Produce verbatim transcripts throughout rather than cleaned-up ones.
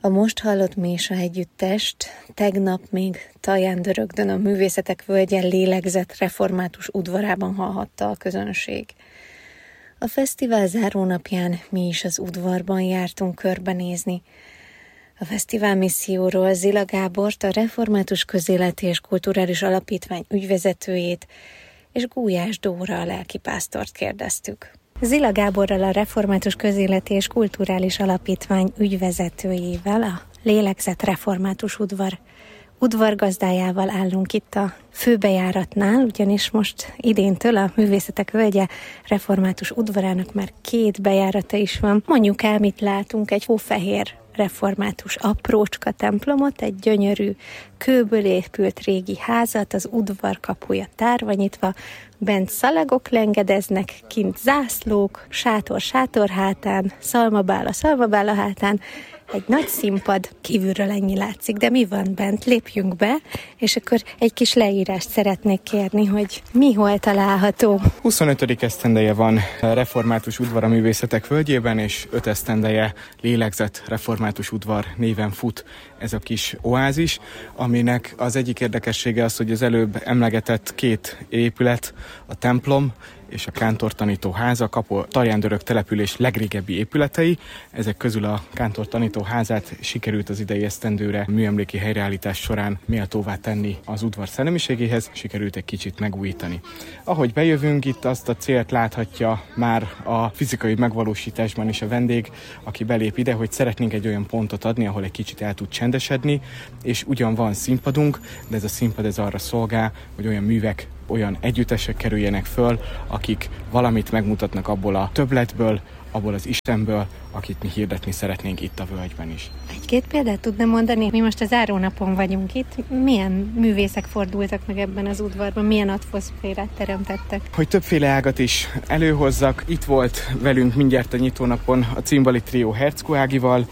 A most hallott Mésa együttest tegnap még Taján-Dörögdön a Művészetek Völgye lélegzett református udvarában hallhatta a közönség. A fesztivál zárónapján mi is az udvarban jártunk körbenézni. A fesztivál misszióról Zila Gábort, a Református Közéleti és Kulturális Alapítvány ügyvezetőjét és Gulyás Dóra a lelkipásztort kérdeztük. Zila Gáborral, a Református Közéleti és Kulturális Alapítvány ügyvezetőjével, a Lélegzett Református Udvar udvargazdájával állunk itt a főbejáratnál, ugyanis most idéntől a Művészetek Völgye Református Udvarának már két bejárata is van. Mondjuk el, mit látunk, egy hófehér református aprócska templomot, egy gyönyörű kőből épült régi házat, az udvar kapuja tárva nyitva, bent szalagok lengedeznek, kint zászlók, sátor sátor hátán, szalmabála szalmabála hátán, egy nagy színpad, kívülről ennyi látszik, de mi van bent? Lépjünk be, és akkor egy kis leírást szeretnék kérni, hogy mi hol található. huszonötödik esztendeje van Református Udvar a Művészetek Völgyében, és öt esztendeje Lélegzett Református Udvar néven fut ez a kis oázis, aminek az egyik érdekessége az, hogy az előbb emlegetett két épület, a templom és a kántortanító háza, Kapo Taján-Dörög település legrégebbi épületei. Ezek közül a kántortanító házát sikerült az idei esztendőre műemléki helyreállítás során méltóvá tenni az udvar szellemiségéhez, sikerült egy kicsit megújítani. Ahogy bejövünk, itt azt a célt láthatja már a fizikai megvalósításban is a vendég, aki belép ide, hogy szeretnénk egy olyan pontot adni, ahol egy kicsit el tud csendesedni, és ugyan van színpadunk, de ez a színpad ez arra szolgál, hogy olyan művek, olyan együttesek kerüljenek föl, akik valamit megmutatnak abból a többletből, abból az Istenből, akit mi hirdetni szeretnénk itt a völgyben is. Egy-két példát tudna mondani? Mi most a zárónapon vagyunk itt. Milyen művészek fordultak meg ebben az udvarban? Milyen atmoszférát teremtettek? Hogy többféle ágat is előhozzak. Itt volt velünk mindjárt a nyitónapon a cimbali trió Herczko Ágival,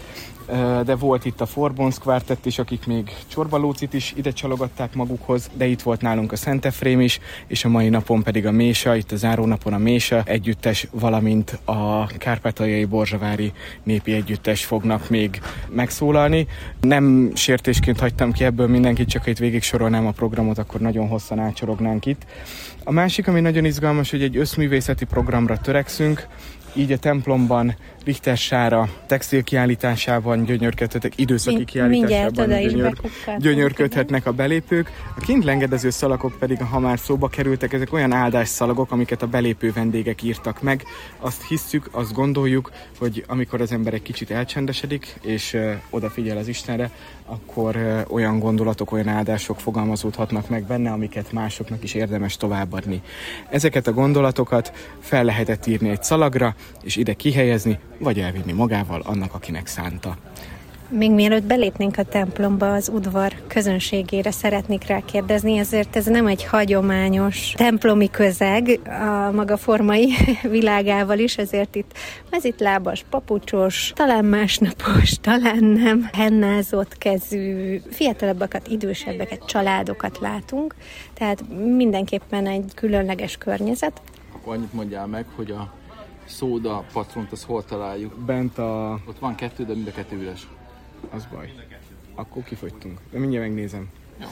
de volt itt a Forbons Quartett is, akik még Csorba Lócit is ide csalogatták magukhoz, de itt volt nálunk a Szent Efrém is, és a mai napon pedig a Mésa, itt a zárónapon a Mésa együttes, valamint a kárpátaljai borzsavári népi együttes fognak még megszólalni. Nem sértésként hagytam ki ebből mindenkit, csak itt végig sorolnám a programot, akkor nagyon hosszan átcsorognánk itt. A másik, ami nagyon izgalmas, hogy egy összművészeti programra törekszünk, így a templomban, Richter Sára textil kiállításában gyönyörködhetek, időszaki kiállításában gyönyör, gyönyörködhetnek a belépők. A kint lengedező szalagok pedig, ha már szóba kerültek, ezek olyan áldás szalagok, amiket a belépő vendégek írtak meg. Azt hisszük, azt gondoljuk, hogy amikor az ember egy kicsit elcsendesedik, és uh, odafigyel az Istenre, akkor uh, olyan gondolatok, olyan áldások fogalmazódhatnak meg benne, amiket másoknak is érdemes továbbadni. Ezeket a gondolatokat fel lehetett írni egy szalagra, és ide kihelyezni, vagy elvinni magával annak, akinek szánta. Még mielőtt belépnénk a templomba, az udvar közönségére szeretnék rákérdezni, ezért ez nem egy hagyományos templomi közeg a maga formai világával is, ezért itt mezitlábas, papucsos, talán másnapos, talán nem, hennázott kezű, fiatalabbakat, idősebbeket, családokat látunk, tehát mindenképpen egy különleges környezet. Akkor annyit mondjál meg, hogy a szóda patront, azt hol találjuk? Bent a... Ott van kettő, de mind a kettő üres. Az baj. Akkor kifogytunk. De mindjárt megnézem. Ja.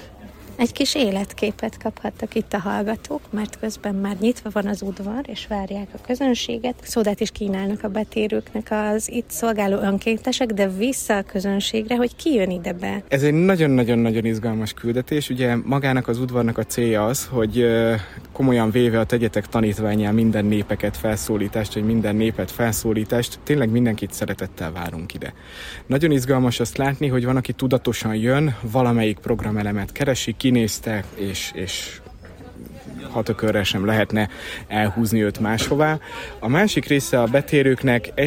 Egy kis életképet kaphattak itt a hallgatók, mert közben már nyitva van az udvar, és várják a közönséget. Szódát is kínálnak a betérőknek az itt szolgáló önkéntesek, de vissza a közönségre, hogy ki jön ide be. Ez egy nagyon-nagyon-nagyon izgalmas küldetés. Ugye magának az udvarnak a célja az, hogy komolyan véve a tegyetek tanítvánnyá minden népeket felszólítást, vagy minden népet felszólítást, tényleg mindenkit szeretettel várunk ide. Nagyon izgalmas azt látni, hogy van, aki tudatosan jön, valamelyik programelemet keresi, kinézte, és, és hatakörrel sem lehetne elhúzni őt máshová. A másik része a betérőknek egy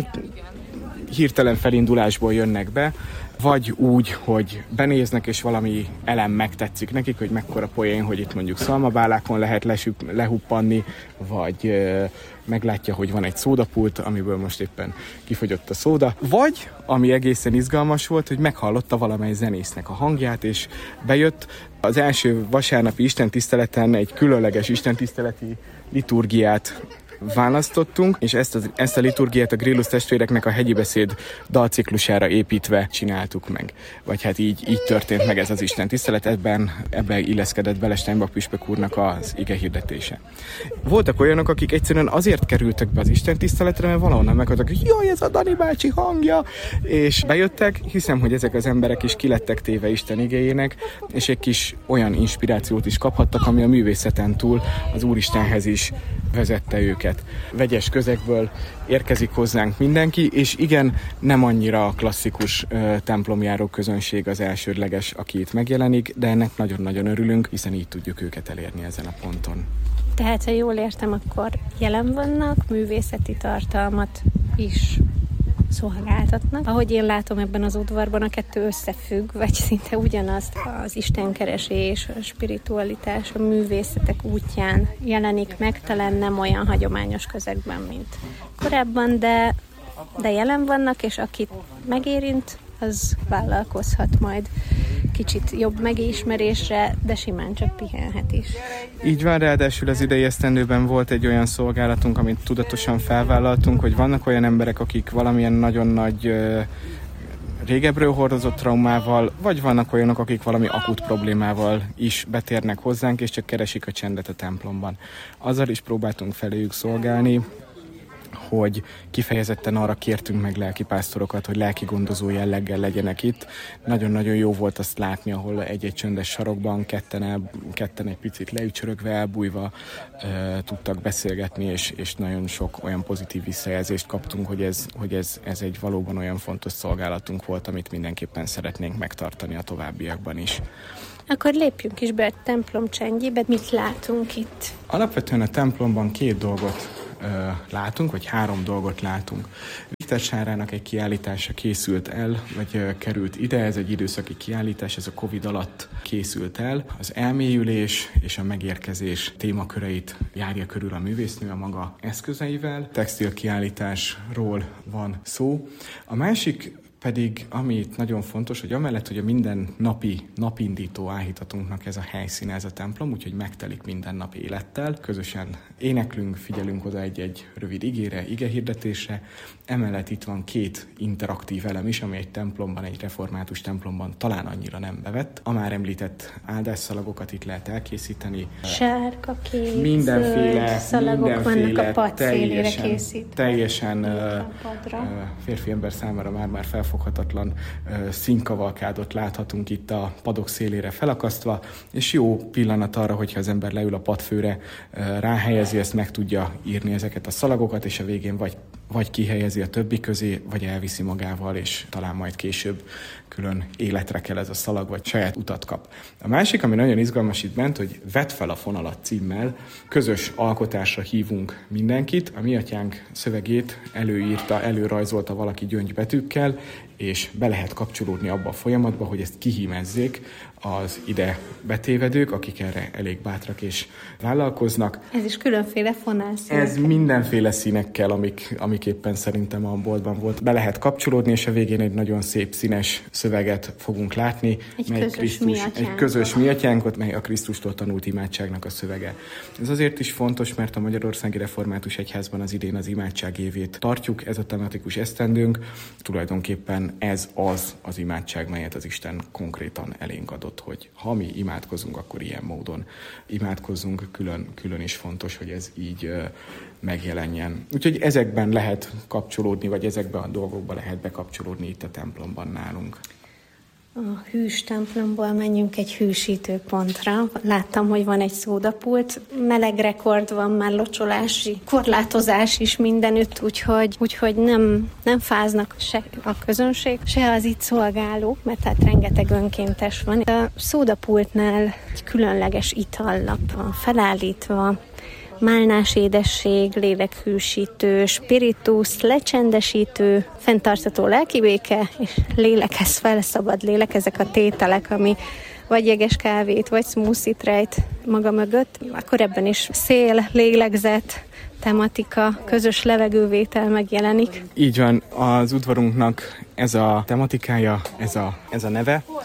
hirtelen felindulásból jönnek be, vagy úgy, hogy benéznek, és valami elem megtetszik nekik, hogy mekkora poén, hogy itt mondjuk szalmabálákon lehet lesüp, lehuppanni, vagy ö, meglátja, hogy van egy szódapult, amiből most éppen kifogyott a szóda, vagy, ami egészen izgalmas volt, hogy meghallotta valamely zenésznek a hangját, és bejött. Az első vasárnapi istentiszteleten egy különleges istentiszteleti liturgiát választottunk, és ezt a, ezt a liturgiát a Grillus testvéreknek a hegyi beszéd dalciklusára építve csináltuk meg. Vagy hát így, így történt meg ez az Isten tisztelet, ebben, ebben illeszkedett bele Steinbach püspök úrnak az ige hirdetése. Voltak olyanok, akik egyszerűen azért kerültek be az Isten tiszteletre, mert valahonnan meghaltak, hogy jaj, ez a Dani bácsi hangja, és bejöttek. Hiszem, hogy ezek az emberek is kilettek téve Isten igéjének, és egy kis olyan inspirációt is kaphattak, ami a művészeten túl az Úristenhez is vezette őket. Vegyes közegből érkezik hozzánk mindenki, és igen, nem annyira klasszikus ö, templomjáró közönség az elsődleges, aki itt megjelenik, de ennek nagyon-nagyon örülünk, hiszen így tudjuk őket elérni ezen a ponton. Tehát, ha jól értem, akkor jelen vannak, művészeti tartalmat is szolgáltatnak. Ahogy én látom ebben az udvarban, a kettő összefügg, vagy szinte ugyanazt, az istenkeresés, a spiritualitás, a művészetek útján jelenik meg, talán nem olyan hagyományos közegben, mint korábban, de, de jelen vannak, és akit megérint, az vállalkozhat majd kicsit jobb megismerésre, de simán csak pihenhet is. Így van, ráadásul az idei esztendőben volt egy olyan szolgálatunk, amit tudatosan felvállaltunk, hogy vannak olyan emberek, akik valamilyen nagyon nagy uh, régebről hordozott traumával, vagy vannak olyanok, akik valami akut problémával is betérnek hozzánk, és csak keresik a csendet a templomban. Azzal is próbáltunk feléjük szolgálni, hogy kifejezetten arra kértünk meg lelkipásztorokat, hogy lelkigondozó jelleggel legyenek itt. Nagyon-nagyon jó volt azt látni, ahol egy-egy csöndes sarokban ketten, el, ketten egy picit leücsörögve, elbújva e, tudtak beszélgetni, és, és nagyon sok olyan pozitív visszajelzést kaptunk, hogy, ez, hogy ez, ez egy valóban olyan fontos szolgálatunk volt, amit mindenképpen szeretnénk megtartani a továbbiakban is. Akkor lépjünk is be a templom csendjébe. Mit látunk itt? Alapvetően a templomban két dolgot látunk, vagy három dolgot látunk. Viktor Sárának egy kiállítása készült el, vagy került ide, ez egy időszaki kiállítás, ez a Covid alatt készült el. Az elmélyülés és a megérkezés témaköreit járja körül a művésznő a maga eszközeivel. Textil kiállításról van szó. A másik pedig, ami itt nagyon fontos, hogy amellett, hogy a minden napi, napindító áhítatunknak ez a helyszíne, ez a templom, úgyhogy megtelik minden nap élettel. Közösen éneklünk, figyelünk oda egy-egy rövid igére, igehirdetésre. Emellett itt van két interaktív elem is, ami egy templomban, egy református templomban talán annyira nem bevett. A már említett áldásszalagokat itt lehet elkészíteni. Sárga, kék, mindenféle, zöld szalagok mindenféle, vannak a pad szélére teljesen, készít. Teljesen uh, uh, férfi ember számára már-már felfoghatatlan uh, színkavalkádot láthatunk itt a padok szélére felakasztva, és jó pillanat arra, hogyha az ember leül a padfőre, uh, ráhelyezi, ezt meg tudja írni ezeket a szalagokat, és a végén vagy vagy kihelyezi a többi közé, vagy elviszi magával, és talán majd később külön életre kell ez a szalag, vagy saját utat kap. A másik, ami nagyon izgalmas itt bent, hogy Vedd fel a fonalat címmel közös alkotásra hívunk mindenkit. A Mi Atyánk szövegét előírta, előrajzolta valaki gyöngybetűkkel, és be lehet kapcsolódni abba a folyamatba, hogy ezt kihímezzék az ide betévedők, akik erre elég bátrak és vállalkoznak. Ez is különféle fonálszínekkel. Ez mindenféle színekkel, amik, amik éppen szerintem a boltban volt. Be lehet kapcsolódni, és a végén egy nagyon szép színes szöveget fogunk látni. Egy mely közös Krisztus, egy közös Mi Atyánkot, mely a Krisztustól tanult imádságnak a szövege. Ez azért is fontos, mert a Magyarországi Református Egyházban az idén az imádság évét tartjuk, ez a tematikus esztendőnk. Tulajdonképpen ez az az imádság, melyet az Isten konkrétan elénk adott, hogy ha mi imádkozunk, akkor ilyen módon imádkozzunk, külön, külön is fontos, hogy ez így uh, megjelenjen. Úgyhogy ezekben lehet kapcsolódni, vagy ezekben a dolgokban lehet bekapcsolódni itt a templomban nálunk. A hűs templomból menjünk egy hűsítőpontra. Láttam, hogy van egy szódapult, meleg rekord van, már locsolási korlátozás is mindenütt, úgyhogy, úgyhogy nem, nem fáznak se a közönség, se az itt szolgálók, mert hát rengeteg önkéntes van. A szódapultnál egy különleges itallap van felállítva, málnás édesség, lélekhűsítő, spiritus, lecsendesítő, fenntartható lelkibéke, és lélekhez felszabad lélek, ezek a tételek, ami vagy jeges kávét, vagy smoothie-t rejt maga mögött. Akkor ebben is szél, lélegzet, tematika, közös levegővétel megjelenik. Így van, az udvarunknak ez a tematikája, ez a, ez a neve,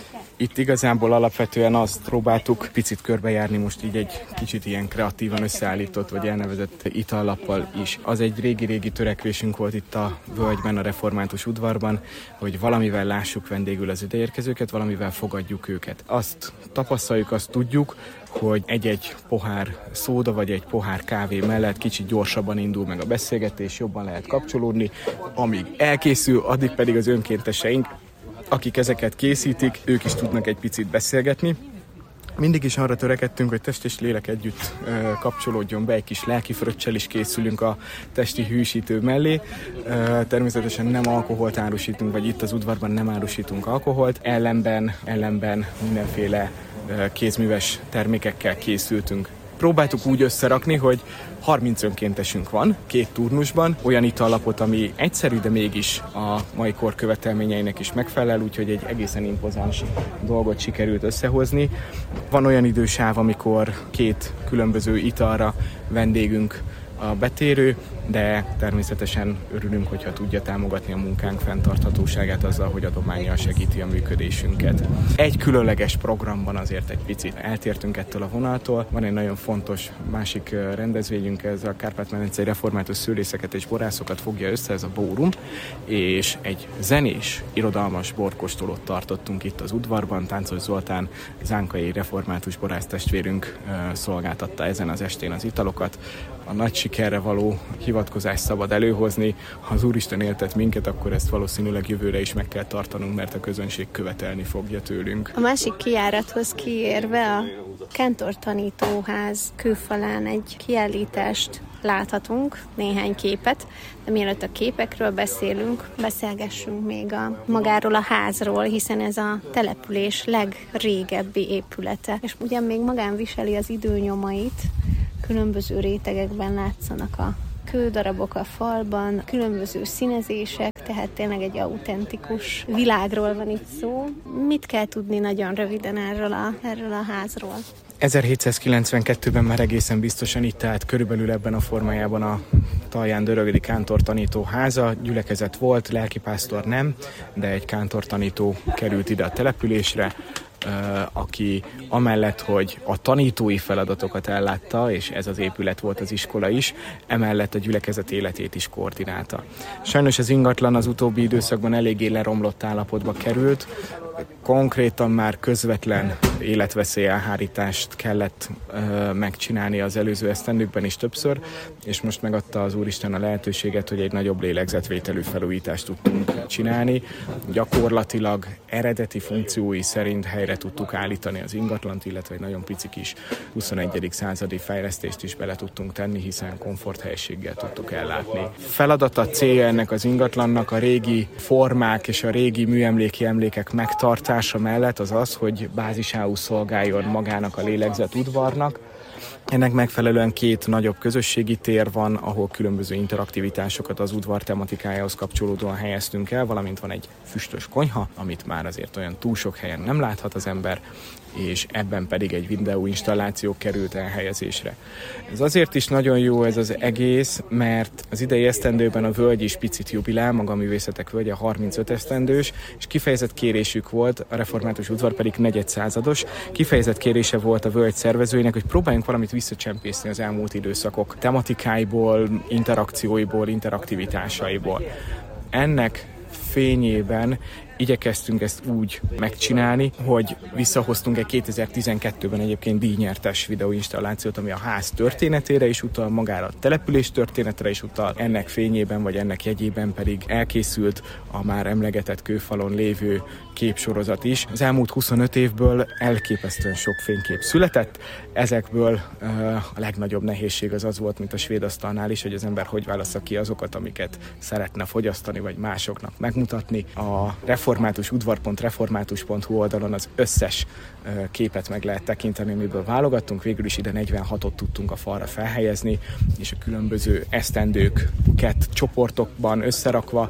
Itt igazából alapvetően azt próbáltuk picit körbejárni most így egy kicsit ilyen kreatívan összeállított vagy elnevezett itallappal is. Az egy régi-régi törekvésünk volt itt a völgyben, a református udvarban, hogy valamivel lássuk vendégül az ideérkezőket, valamivel fogadjuk őket. Azt tapasztaljuk, azt tudjuk, hogy egy-egy pohár szóda vagy egy pohár kávé mellett kicsit gyorsabban indul meg a beszélgetés, jobban lehet kapcsolódni, amíg elkészül, addig pedig az önkénteseink, akik ezeket készítik, ők is tudnak egy picit beszélgetni. Mindig is arra törekedtünk, hogy test és lélek együtt ö, kapcsolódjon be, egy kis lelki fröccsel is készülünk a testi hűsítő mellé. Ö, természetesen nem alkoholt árusítunk, vagy itt az udvarban nem árusítunk alkoholt, ellenben, ellenben mindenféle ö, kézműves termékekkel készültünk. Próbáltuk úgy összerakni, hogy harminc önkéntesünk van, két turnusban, olyan itallapot, ami egyszerű, de mégis a mai kor követelményeinek is megfelel, úgyhogy egy egészen impozáns dolgot sikerült összehozni. Van olyan idősáv, amikor két különböző italra vendégünk a betérő, de természetesen örülünk, hogyha tudja támogatni a munkánk fenntarthatóságát azzal, hogy adománnyal segíti a működésünket. Egy különleges programban azért egy picit eltértünk ettől a vonaltól. Van egy nagyon fontos másik rendezvényünk, ez a Kárpát-medencei református szőlészeket és borászokat fogja össze, ez a Bórum, és egy zenés, irodalmas borkóstolót tartottunk itt az udvarban. Táncos Zoltán, zánkai református borász testvérünk szolgáltatta ezen az estén az italokat. A nagy sikerre való hivatkozást szabad előhozni. Ha az Úristen éltet minket, akkor ezt valószínűleg jövőre is meg kell tartanunk, mert a közönség követelni fogja tőlünk. A másik kijárathoz kiérve a Kántor tanítóház kőfalán egy kiállítást láthatunk, néhány képet, de mielőtt a képekről beszélünk, beszélgessünk még a magáról a házról, hiszen ez a település legrégebbi épülete, és ugyan még magán viseli az időnyomait, különböző rétegekben látszanak a kődarabok a falban, különböző színezések, tehát tényleg egy autentikus világról van itt szó. Mit kell tudni nagyon röviden erről a, erről a házról? ezerhétszázkilencvenkettőben már egészen biztosan itt állt körülbelül ebben a formájában a Talján Dörögdi kántortanító háza. Gyülekezet volt, lelkipásztor nem, de egy kántortanító került ide a településre, aki amellett, hogy a tanítói feladatokat ellátta, és ez az épület volt az iskola is, emellett a gyülekezet életét is koordinálta. Sajnos az ingatlan az utóbbi időszakban eléggé leromlott állapotba került, konkrétan már közvetlen életveszély elhárítást kellett ö, megcsinálni az előző esztendőkben is többször, és most megadta az Úristen a lehetőséget, hogy egy nagyobb lélegzetvételű felújítást tudtunk csinálni. Gyakorlatilag eredeti funkciói szerint helyre tudtuk állítani az ingatlant, illetve egy nagyon pici kis huszonegyedik századi fejlesztést is bele tudtunk tenni, hiszen komforthelyességgel tudtuk ellátni. Feladata, célja ennek az ingatlannak a régi formák és a régi műemléki emlékek megtartása mellett az az, hogy bázisául szolgáljon magának a lélegzett udvarnak. Ennek megfelelően két nagyobb közösségi tér van, ahol különböző interaktivitásokat az udvar tematikájához kapcsolódóan helyeztünk el, valamint van egy füstös konyha, amit már azért olyan túl sok helyen nem láthat az ember, és ebben pedig egy videóinstalláció került elhelyezésre. Ez azért is nagyon jó ez az egész, mert az idei esztendőben a völgy is picit jubilál, maga a Művészetek Völgye harmincöt esztendős, és kifejezett kérésük volt, a református udvar pedig negyedszázados, kifejezett kérése volt a völgy szervezőinek, hogy próbáljunk valamit visszacsempészni az elmúlt időszakok tematikáiból, interakcióiból, interaktivitásaiból. Ennek fényében igyekeztünk ezt úgy megcsinálni, hogy visszahoztunk egy kétezer-tizenkettőben egyébként díjnyertes videóinstallációt, ami a ház történetére is utal, magára a település történetre is utal, ennek fényében vagy ennek jegyében pedig elkészült a már emlegetett kőfalon lévő képsorozat is. Az elmúlt huszonöt évből elképesztően sok fénykép született, ezekből uh, a legnagyobb nehézség az az volt, mint a svéd asztalnál is, hogy az ember hogy válassza ki azokat, amiket szeretne fogyasztani, vagy másoknak megmutatni. A református udvar pont református pont hu oldalon az összes uh, képet meg lehet tekinteni, amiből válogattunk, végül is ide negyvenhatot tudtunk a falra felhelyezni, és a különböző esztendőket csoportokban összerakva,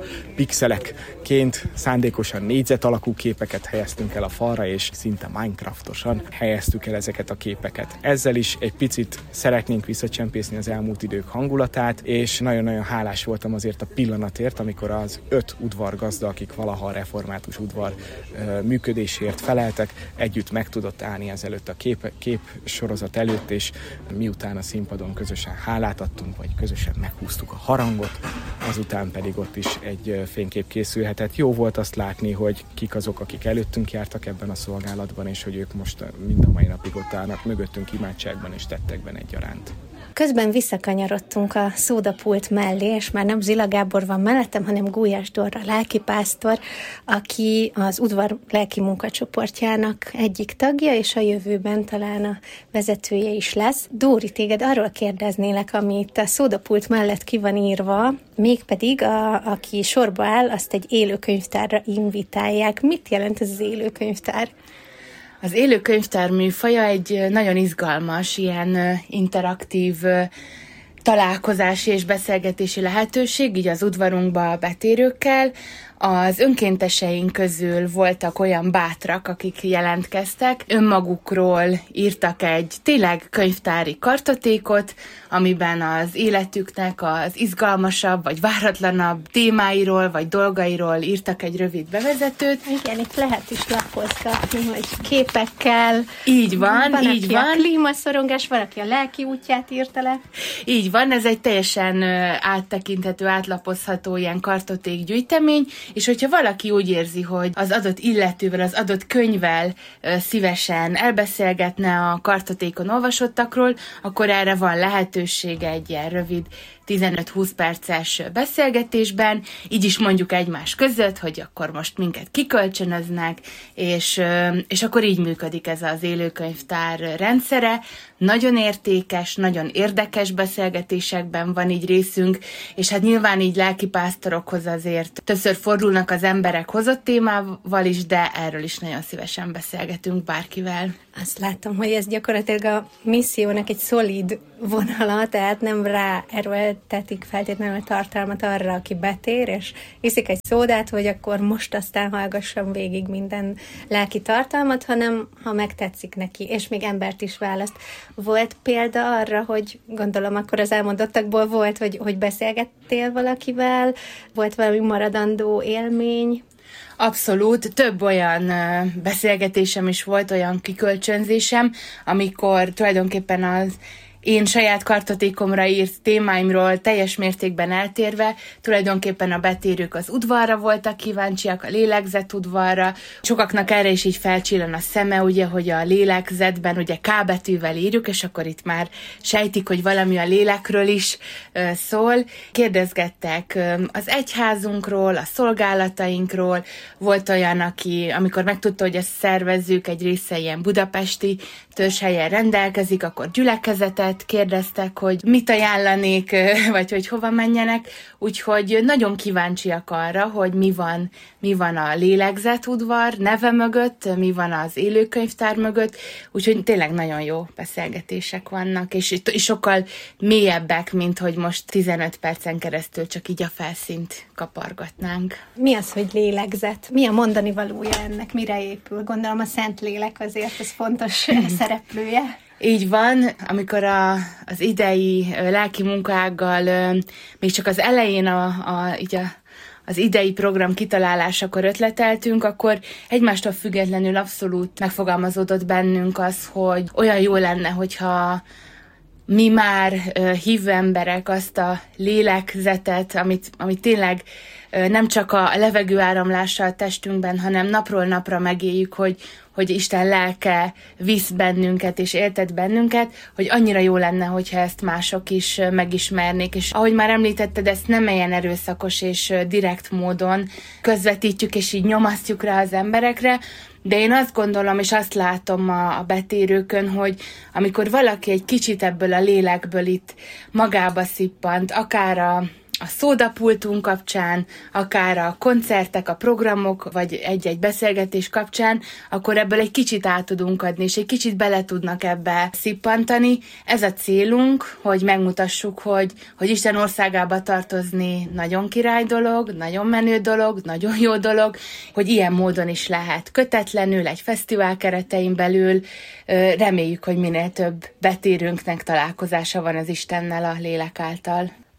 pixelekként szándékosan négyzet alakú képeket helyeztünk el a falra, és szinte Minecraftosan helyeztük el ezeket a képeket. Ezzel is egy picit szeretnénk visszacsempészni az elmúlt idők hangulatát, és nagyon-nagyon hálás voltam azért a pillanatért, amikor az öt udvargazda, akik valaha a református református udvar működésért feleltek, együtt meg tudott állni ezelőtt a kép, kép sorozat előtt, és miután a színpadon közösen hálát adtunk, vagy közösen meghúztuk a harangot, azután pedig ott is egy fénykép készülhetett. Jó volt azt látni, hogy kik azok, akik előttünk jártak ebben a szolgálatban, és hogy ők most mind a mai napig ott állnak mögöttünk imádságban és tettekben egyaránt. Közben visszakanyarodtunk a szódapult mellé, és már nem Zila Gábor van mellettem, hanem Gulyás Dóra lelkipásztor, aki az udvar lelki munkacsoportjának egyik tagja, és a jövőben talán a vezetője is lesz. Dóri, téged arról kérdeznélek, ami itt a szódapult mellett ki van írva, mégpedig a, aki sorba áll, azt egy élőkönyvtárra invitálják. Mit jelent ez az élőkönyvtár? Az élőkönyvtár műfaja egy nagyon izgalmas, ilyen interaktív találkozási és beszélgetési lehetőség, így az udvarunkba a betérőkkel. Az önkénteseink közül voltak olyan bátrak, akik jelentkeztek, önmagukról írtak egy tényleg könyvtári kartotékot, amiben az életüknek az izgalmasabb vagy váratlanabb témáiról vagy dolgairól írtak egy rövid bevezetőt. Igen, itt lehet is lapozgatni, hogy képekkel. Így van, van így aki van. a klímaszorongás, van, aki a lelki útját írta le. Így van, ez egy teljesen áttekinthető, átlapozható ilyen kartoték gyűjtemény, és hogyha valaki úgy érzi, hogy az adott illetővel, az adott könyvvel szívesen elbeszélgetne a kartotékon olvasottakról, akkor erre van lehetősége egy ilyen rövid tizenöt-húsz perces beszélgetésben, így is mondjuk egymás között, hogy akkor most minket kikölcsönöznek, és, és akkor így működik ez az élőkönyvtár rendszere. Nagyon értékes, nagyon érdekes beszélgetésekben van így részünk, és hát nyilván így lelkipásztorokhoz azért többször fordulnak az emberek hozott témával is, de erről is nagyon szívesen beszélgetünk bárkivel. Azt láttam, hogy ez gyakorlatilag a missziónak egy szolid vonala, tehát nem rá erőltetik feltétlenül a tartalmat arra, aki betér, és iszik egy szódát, hogy akkor most aztán hallgassam végig minden lelki tartalmat, hanem ha megtetszik neki, és még embert is választ. Volt példa arra, hogy gondolom akkor az elmondottakból volt, hogy, hogy beszélgettél valakivel, volt valami maradandó élmény? Abszolút, több olyan beszélgetésem is volt, olyan kikölcsönzésem, amikor tulajdonképpen az én saját kartotékomra írt témáimról teljes mértékben eltérve, tulajdonképpen a betérők az udvarra voltak kíváncsiak, a lélegzet udvarra. Sokaknak erre is így felcsillan a szeme, ugye, hogy a lélegzetben ugye K betűvel írjuk, és akkor itt már sejtik, hogy valami a lélekről is uh, szól. Kérdezgettek um, az egyházunkról, a szolgálatainkról. Volt olyan, aki, amikor megtudta, hogy ezt szervezzük, egy része ilyen budapesti törzshelyen rendelkezik, akkor gyülekezetet kérdeztek, hogy mit ajánlanék, vagy hogy hova menjenek, úgyhogy nagyon kíváncsiak arra, hogy mi van, mi van a lélegzetudvar neve mögött, mi van az élőkönyvtár mögött, úgyhogy tényleg nagyon jó beszélgetések vannak, és, és sokkal mélyebbek, mint hogy most tizenöt percen keresztül csak így a felszínt kapargatnánk. Mi az, hogy lélegzet? Mi a mondani valója ennek? Mire épül? Gondolom a Szentlélek azért ez fontos szereplője. Így van, amikor a, az idei lelki munkággal még csak az elején a, a, így a, az idei program kitalálásakor ötleteltünk, akkor egymástól függetlenül abszolút megfogalmazódott bennünk az, hogy olyan jó lenne, hogyha mi már hívő emberek azt a lélegzetet, amit, amit tényleg nem csak a levegő áramlással a testünkben, hanem napról napra megéljük, hogy, hogy Isten lelke visz bennünket és éltet bennünket, hogy annyira jó lenne, hogyha ezt mások is megismernék. És ahogy már említetted, ezt nem ilyen erőszakos és direkt módon közvetítjük, és így nyomasztjuk rá az emberekre, de én azt gondolom, és azt látom a, a betérőkön, hogy amikor valaki egy kicsit ebből a lélekből itt magába szippant, akár a a szódapultunk kapcsán, akár a koncertek, a programok, vagy egy-egy beszélgetés kapcsán, akkor ebből egy kicsit át tudunk adni, és egy kicsit bele tudnak ebbe szippantani. Ez a célunk, hogy megmutassuk, hogy, hogy Isten országába tartozni nagyon király dolog, nagyon menő dolog, nagyon jó dolog, hogy ilyen módon is lehet kötetlenül, egy fesztivál keretein belül. Reméljük, hogy minél több betérőnknek találkozása van az Istennel a lélek által.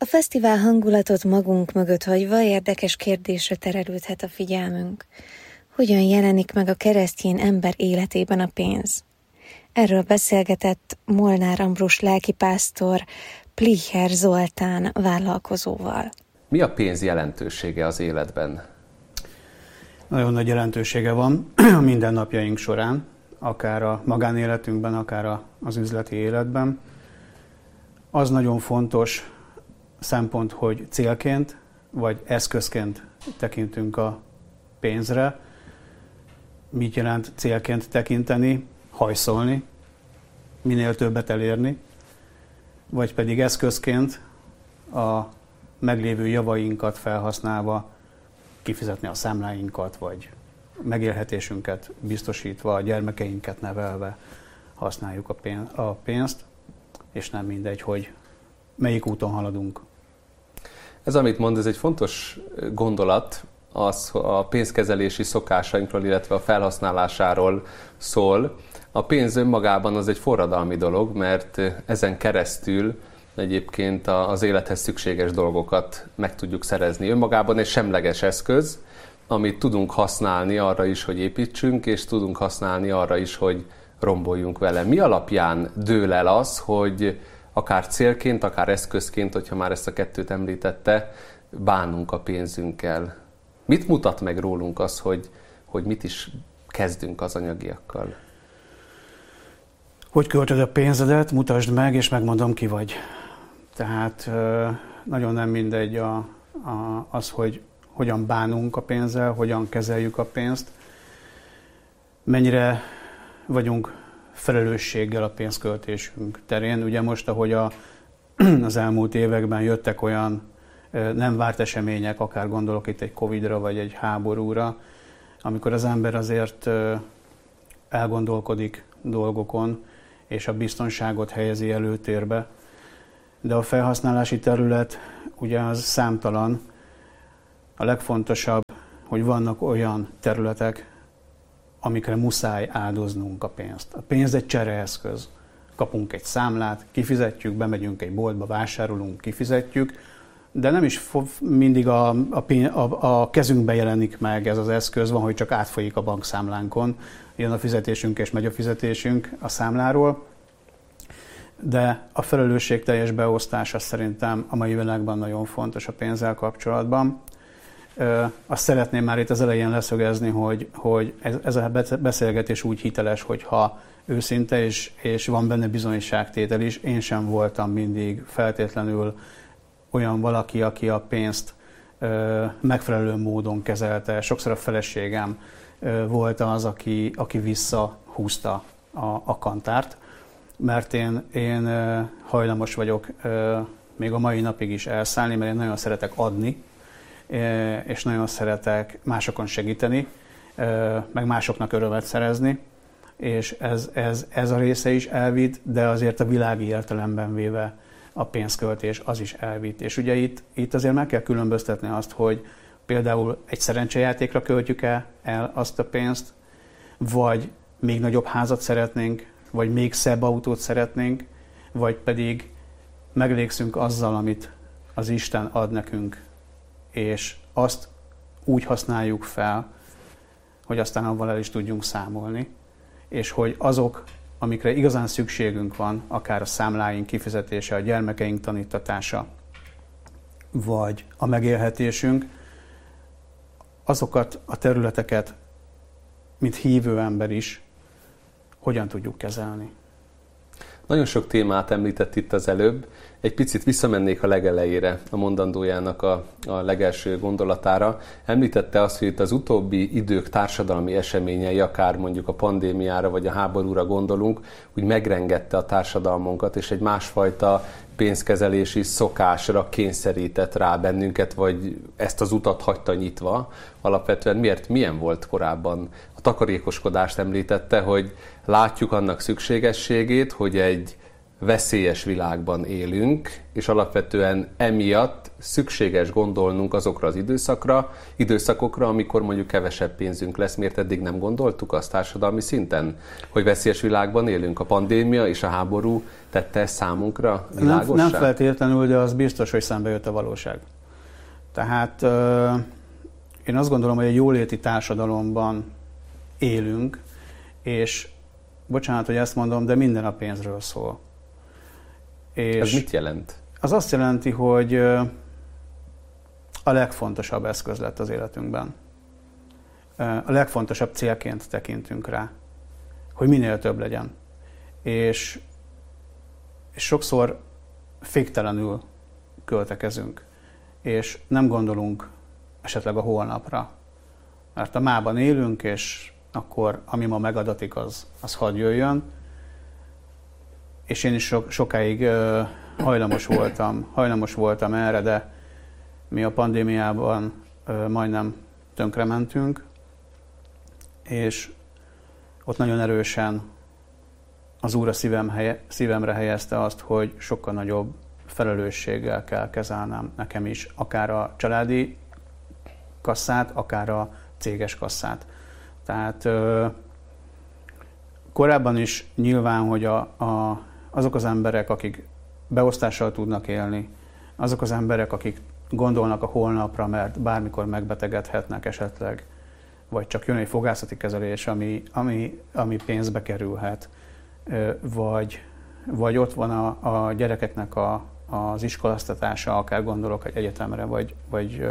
A fesztivál hangulatot magunk mögött hagyva érdekes kérdésre terelődhet a figyelmünk. Hogyan jelenik meg a keresztény ember életében a pénz? Erről beszélgetett Molnár Ambrus lelkipásztor Plicher Zoltán vállalkozóval. Mi a pénz jelentősége az életben? Nagyon nagy jelentősége van a mindennapjaink során, akár a magánéletünkben, akár az üzleti életben. Az nagyon fontos szempont, hogy célként vagy eszközként tekintünk a pénzre. Mit jelent célként tekinteni? Hajszolni, minél többet elérni, vagy pedig eszközként a meglévő javainkat felhasználva kifizetni a számláinkat, vagy megélhetésünket biztosítva, a gyermekeinket nevelve használjuk a pénzt, és nem mindegy, hogy melyik úton haladunk. Ez, amit mond, ez egy fontos gondolat, az a pénzkezelési szokásainkról, illetve a felhasználásáról szól. A pénz önmagában az egy forradalmi dolog, mert ezen keresztül egyébként az élethez szükséges dolgokat meg tudjuk szerezni. Önmagában egy semleges eszköz, amit tudunk használni arra is, hogy építsünk, és tudunk használni arra is, hogy romboljunk vele. Mi alapján dől el az, hogy akár célként, akár eszközként, hogyha már ezt a kettőt említette, bánunk a pénzünkkel? Mit mutat meg rólunk az, hogy, hogy mit is kezdünk az anyagiakkal? Hogy költöd a pénzedet, mutasd meg, és megmondom, ki vagy. Tehát nagyon nem mindegy a, a, az, hogy hogyan bánunk a pénzzel, hogyan kezeljük a pénzt, mennyire vagyunk felelősséggel a pénzköltésünk terén. Ugye most, ahogy a, az elmúlt években jöttek olyan nem várt események, akár gondolok itt egy Covidra, vagy egy háborúra, amikor az ember azért elgondolkodik dolgokon, és a biztonságot helyezi előtérbe. De a felhasználási terület ugye az számtalan. A legfontosabb, hogy vannak olyan területek, amikre muszáj áldoznunk a pénzt. A pénz egy csereeszköz. Kapunk egy számlát, kifizetjük, bemegyünk egy boltba, vásárolunk, kifizetjük, de nem is mindig a, a, a, a kezünkbe jelenik meg ez az eszköz, van, hogy csak átfolyik a bankszámlánkon, jön a fizetésünk és megy a fizetésünk a számláról. De a felelősségteljes beosztása szerintem a mai világban nagyon fontos a pénzzel kapcsolatban. Azt szeretném már itt az elején leszögezni, hogy, hogy ez, ez a beszélgetés úgy hiteles, hogyha őszinte és, és van benne bizonyságtétel is. Én sem voltam mindig feltétlenül olyan valaki, aki a pénzt ö, megfelelő módon kezelte. Sokszor a feleségem ö, volt az, aki, aki visszahúzta a, a kantárt, mert én, én ö, hajlamos vagyok ö, még a mai napig is elszállni, mert én nagyon szeretek adni, ö, és nagyon szeretek másokon segíteni, ö, meg másoknak örömet szerezni, és ez, ez, ez a része is elvitt, de azért a világi értelemben véve a pénzköltés az is elvitt. És ugye itt, itt azért meg kell különböztetni azt, hogy például egy szerencsejátékra költjük el, el azt a pénzt, vagy még nagyobb házat szeretnénk, vagy még szebb autót szeretnénk, vagy pedig megelégszünk azzal, amit az Isten ad nekünk, és azt úgy használjuk fel, hogy aztán avval el is tudjunk számolni, és hogy azok, amikre igazán szükségünk van, akár a számláink kifizetése, a gyermekeink tanítatása, vagy a megélhetésünk, azokat a területeket, mint hívő ember is, hogyan tudjuk kezelni. Nagyon sok témát említett itt az előbb. Egy picit visszamennék a legelejére, a mondandójának a, a legelső gondolatára. Említette azt, hogy itt az utóbbi idők társadalmi eseményei, akár mondjuk a pandémiára vagy a háborúra gondolunk, úgy megrengette a társadalmunkat, és egy másfajta pénzkezelési szokásra kényszerített rá bennünket, vagy ezt az utat hagyta nyitva. Alapvetően miért, milyen volt korábban? A takarékoskodást említette, hogy látjuk annak szükségességét, hogy egy veszélyes világban élünk, és alapvetően emiatt szükséges gondolnunk azokra az időszakra, időszakokra, amikor mondjuk kevesebb pénzünk lesz. Miért eddig nem gondoltuk azt társadalmi szinten, hogy veszélyes világban élünk? A pandémia és a háború tette ezt számunkra világossá? Nem, nem feltétlenül, de az biztos, hogy szembe jött a valóság. Tehát euh, én azt gondolom, hogy egy jóléti társadalomban élünk, és bocsánat, hogy ezt mondom, de minden a pénzről szól. És ez mit jelent? Az azt jelenti, hogy a legfontosabb eszköz lett az életünkben. A legfontosabb célként tekintünk rá, hogy minél több legyen. És, és sokszor féktelenül költekezünk, és nem gondolunk esetleg a holnapra. Mert a mában élünk, és akkor ami ma megadatik, az, az hadd jöjjön. És én is so, sokáig uh, hajlamos voltam, hajlamos voltam erre, de mi a pandémiában uh, majdnem tönkrementünk, és ott nagyon erősen az Úr a szívem helye, szívemre helyezte azt, hogy sokkal nagyobb felelősséggel kell kezelnem nekem is, akár a családi kasszát, akár a céges kasszát. Tehát uh, korábban is nyilván, hogy a, a, azok az emberek, akik beosztással tudnak élni, azok az emberek, akik gondolnak a holnapra, mert bármikor megbetegedhetnek esetleg, vagy csak jön egy fogászati kezelés, ami, ami, ami pénzbe kerülhet, vagy, vagy ott van a, a gyerekeknek a, az iskolasztatása, akár gondolok egy egyetemre, vagy, vagy,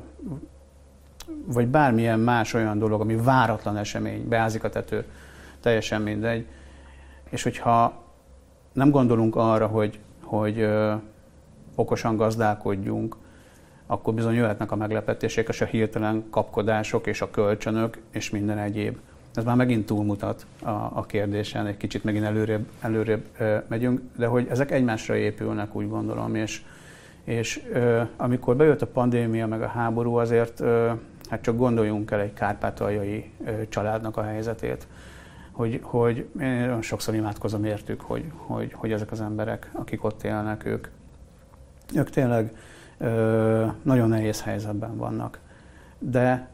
vagy bármilyen más olyan dolog, ami váratlan esemény, beázik a tető, teljesen mindegy. És hogyha nem gondolunk arra, hogy, hogy ö, okosan gazdálkodjunk, akkor bizony jöhetnek a meglepetések, és a hirtelen kapkodások, és a kölcsönök, és minden egyéb. Ez már megint túlmutat a, a kérdésen, egy kicsit megint előrébb, előrébb ö, megyünk, de hogy ezek egymásra épülnek, úgy gondolom, és, és ö, amikor bejött a pandémia, meg a háború, azért ö, hát csak gondoljunk el egy kárpátaljai ö, családnak a helyzetét, hogy, hogy én nagyon sokszor imádkozom értük, hogy, hogy, hogy ezek az emberek, akik ott élnek, ők, ők tényleg ö, nagyon nehéz helyzetben vannak. De